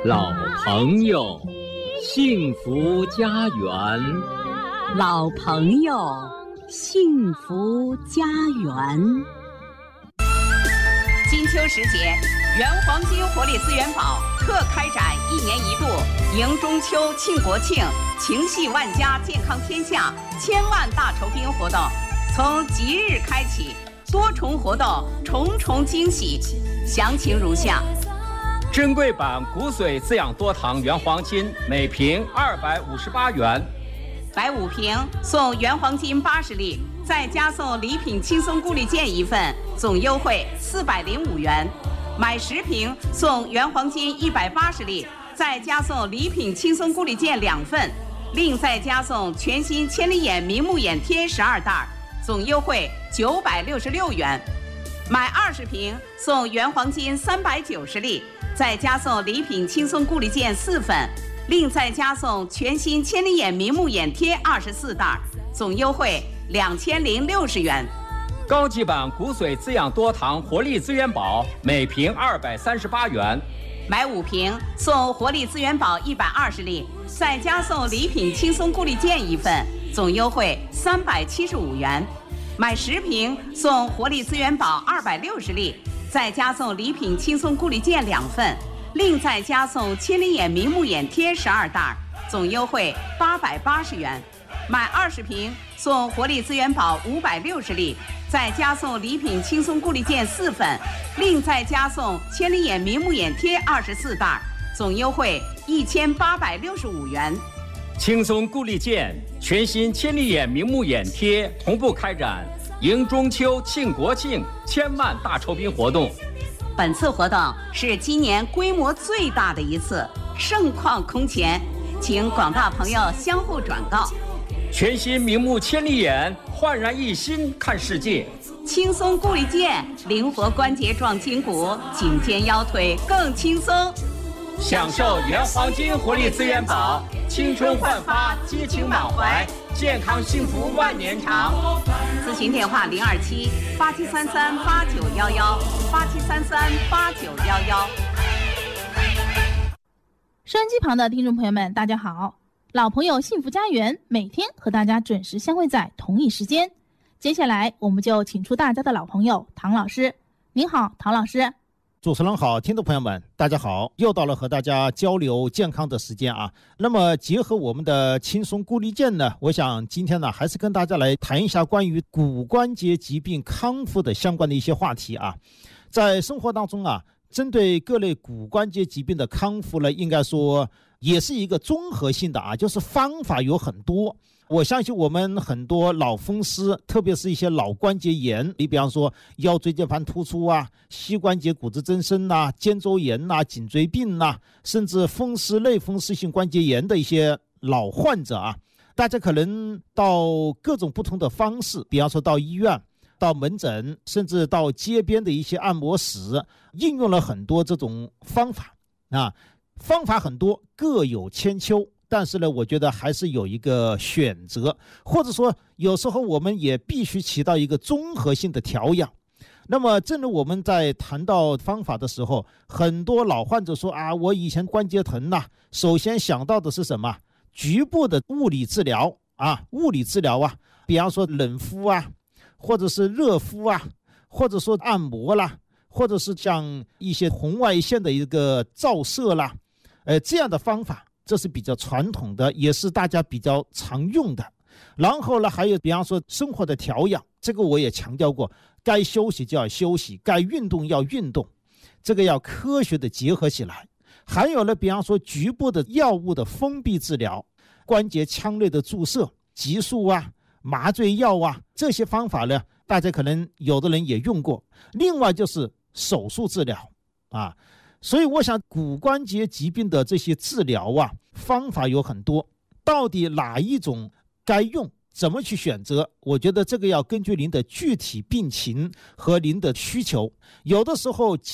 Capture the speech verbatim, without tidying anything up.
老朋友，幸福家园。 老朋友，幸福家园。 金秋时节，原黄金活力资源宝特开展一年一度迎中秋、庆国庆、情系万家、健康天下千万大酬宾活动，从即日开启，多重活动，重重惊喜，详情如下。 珍贵版骨髓滋养多糖原黄金每瓶二百五十八元， 买五瓶送原黄金八十粒，再加送礼品轻松固力健一份，总优惠四百零五元。买十瓶送原黄金一百八十粒，再加送礼品轻松固力健两份，另再加送全新千里眼明目眼贴十二袋，总优惠九百六十六元。买二十瓶送原黄金三百九十粒，再加送礼品轻松固力健四份，另再加送全新千里眼明目眼贴二十四袋，总优惠两千零六十元。 高级版骨髓滋养多糖活力资源宝每瓶二百三十八元， 买五瓶送活力资源宝一百二十粒，再加送礼品轻松固力健一份，总优惠三百七十五元。买十瓶送活力资源宝二百六十粒，再加送礼品轻松固力健两份，另再加送千里眼明目眼贴十二袋，总优惠八百八十元。买二十瓶送活力资源宝五百六十粒，再加送礼品轻松固力健四份，另再加送千里眼明目眼贴二十四袋，总优惠一千八百六十五元。 轻松固力健全新千里眼明目眼贴同步开展迎中秋、庆国庆千万大酬宾活动。 本次活动是今年规模最大的一次，盛况空前，请广大朋友相互转告。 全新明目千里眼，焕然一新看世界。 轻松固力健，灵活关节壮筋骨，颈肩腰腿更轻松。 享受原黄金活力资源宝，青春焕发，激情满怀，健康幸福万年长。 咨询电话零二七八七三三八九幺幺八七三三八九幺幺。 收音机旁的听众朋友们，大家好！老朋友幸福家园每天和大家准时相会在同一时间。接下来我们就请出大家的老朋友唐老师。您好，唐老师。 主持人好，听众朋友们大家好，又到了和大家交流健康的时间啊。那么结合我们的轻松固力健呢，我想今天呢还是跟大家来谈一下关于骨关节疾病康复的相关的一些话题啊。在生活当中啊，针对各类骨关节疾病的康复呢，应该说也是一个综合性的啊，就是方法有很多。我相信我们很多老风湿，特别是一些老关节炎，你比方说腰椎间盘突出啊、膝关节骨质增生呐、肩周炎呐、颈椎病呐，甚至风湿类风湿性关节炎的一些老患者啊，大家可能到各种不同的方式，比方说到医院、到门诊，甚至到街边的一些按摩室，应用了很多这种方法啊，方法很多，各有千秋。但是呢，我觉得还是有一个选择，或者说有时候我们也必须起到一个综合性的调养。那么正如我们在谈到方法的时候，很多老患者说啊，我以前关节疼呐、啊，首先想到的是什么？局部的物理治疗啊，物理治疗啊，比方说冷敷啊，或者是热敷啊，或者说按摩啦，或者是像一些红外线的一个照射啦，呃，这样的方法。这是比较传统的，也是大家比较常用的。然后呢，还有比方说生活的调养，这个我也强调过，该休息就要休息，该运动要运动，这个要科学的结合起来。还有呢，比方说局部的药物的封闭治疗，关节腔内的注射、激素啊、麻醉药啊，这些方法呢，大家可能有的人也用过。另外就是手术治疗啊。所以我想骨关节疾病的这些治疗啊，方法有很多，到底哪一种该用，怎么去选择，我觉得这个要根据您的具体病情和您的需求，有的时候